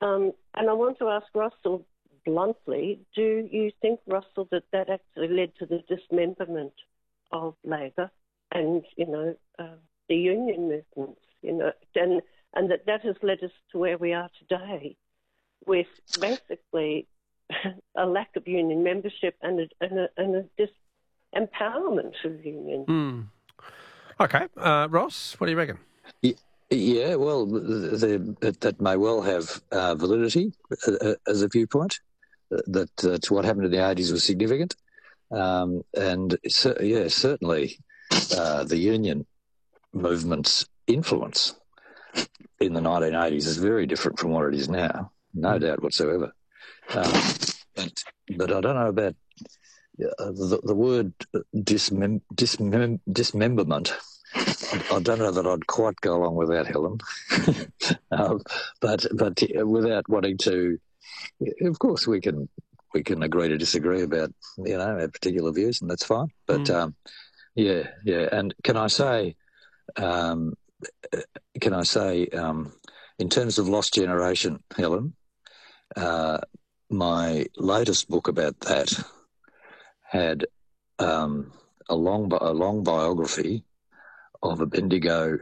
And I want to ask Russell bluntly, do you think, Russell, that actually led to the dismemberment of Labor and, the union movements, and that has led us to where we are today with basically a lack of union membership and a disempowerment of unions? Mm. Okay. Ross, what do you reckon? Yeah, well, that may well have validity as a viewpoint, that what happened in the 80s was significant. Certainly the union movement's influence in the 1980s is very different from what it is now, no doubt whatsoever. But I don't know about the word dismemberment. I don't know that I'd quite go along with that, Helen. But without wanting to, of course, we can agree to disagree about our particular views, and that's fine. But and can I say, in terms of lost generation, Helen, my latest book about that had a long biography of a Bendigo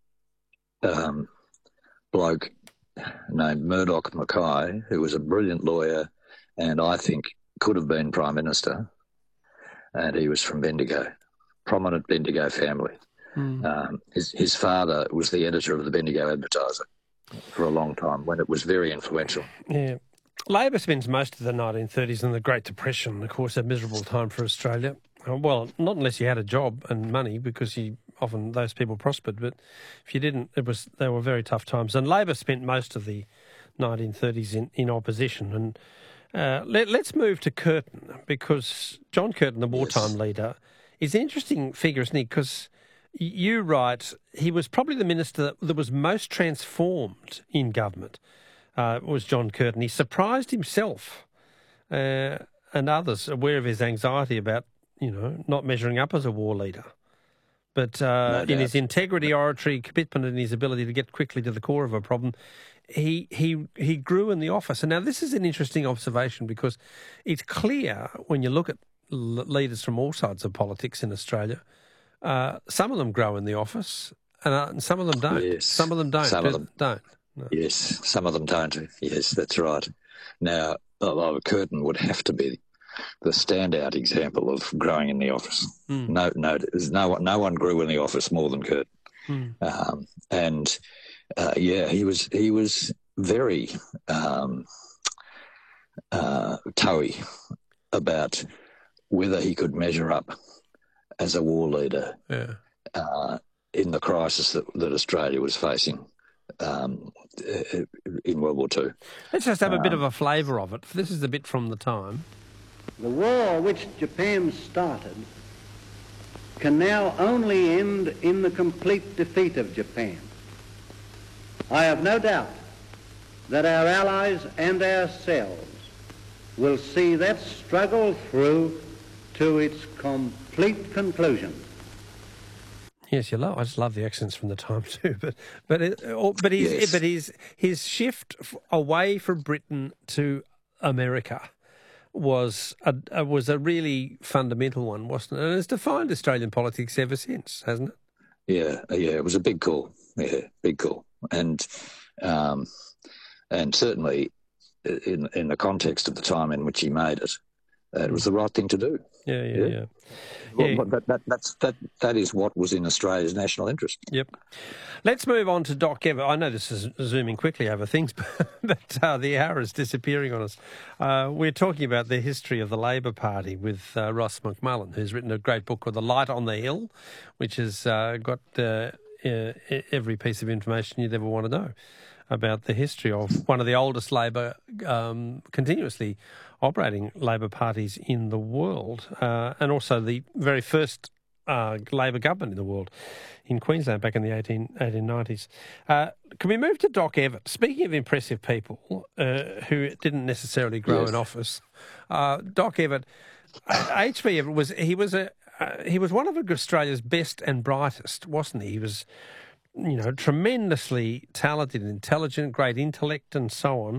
bloke named Murdoch Mackay, who was a brilliant lawyer and I think could have been Prime Minister, and he was from Bendigo, prominent Bendigo family. His father was the editor of the Bendigo Advertiser for a long time when it was very influential. Yeah. Labor spends most of the 1930s and the Great Depression, of course, a miserable time for Australia. Well, not unless you had a job and money, because often those people prospered, but if you didn't, they were very tough times. And Labor spent most of the 1930s in opposition. And let's move to Curtin, because John Curtin, the wartime leader, is an interesting figure, isn't he? Because you write he was probably the minister that was most transformed in government. Was John Curtin. He surprised himself and others, aware of his anxiety about, not measuring up as a war leader. But in his integrity, oratory, commitment, and his ability to get quickly to the core of a problem, he grew in the office. And now this is an interesting observation, because it's clear when you look at leaders from all sides of politics in Australia, some of them grow in the office and some of them don't. Yes. Some of them don't. Some of them don't. No. Yes, some of them don't. Yes, that's right. Now, Curtin would have to be the standout example of growing in the office. No one grew in the office more than Curtin. He was very toey about whether he could measure up as a war leader in the crisis that Australia was facing in World War II. Let's just have a bit of a flavour of it. This is a bit from the time. The war which Japan started can now only end in the complete defeat of Japan. I have no doubt that our allies and ourselves will see that struggle through to its complete conclusion. Yes, I just love the accents from the time too. But his shift away from Britain to America was a really fundamental one, wasn't it? And it's defined Australian politics ever since, hasn't it? Yeah, it was a big call. Yeah, big call, and certainly in the context of the time in which he made it, it was the right thing to do. Yeah. Well, that is what was in Australia's national interest. Yep. Let's move on to Doc Evatt. I know this is zooming quickly over things, but the hour is disappearing on us. We're talking about the history of the Labor Party with Ross McMullen, who's written a great book called The Light on the Hill, which has got every piece of information you'd ever want to know about the history of one of the oldest Labor, continuously operating Labor parties in the world, and also the very first Labor government in the world in Queensland back in the 1890s. Can we move to Doc Evatt? Speaking of impressive people who didn't necessarily grow in office, Doc Evatt, H.B. Evatt he was one of Australia's best and brightest, wasn't he? He was, tremendously talented, intelligent, great intellect, and so on.